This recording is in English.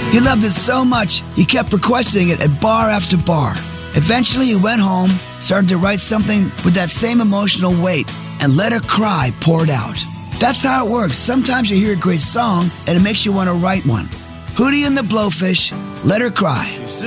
He loved it so much, he kept requesting it at bar after bar. Eventually, he went home, started to write something with that same emotional weight, and Let Her Cry poured out. That's how it works. Sometimes you hear a great song, and it makes you want to write one. Hootie and the Blowfish, Let Her Cry.